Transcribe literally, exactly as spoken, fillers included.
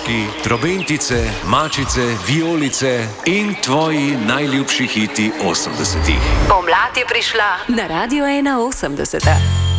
Roki, trobentice, mačice, vijolice in tvoji najljubši hiti osemdesetih. Pomlad je prišla na Radio ena osemdeset.